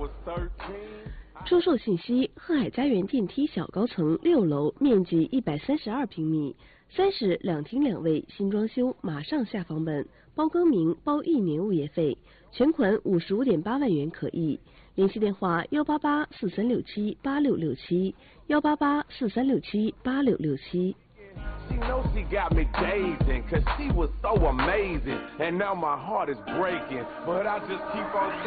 出售信息：鹤海家园电梯小高层6楼，面积132平米，302厅2卫，新装修，马上下房本，包更名，包1年物业费，全款55.8万元可议。联系电话18843678667，18843678667。 She knows she got me dazing, cause she was so amazing. And now my heart is breaking, but I just keep on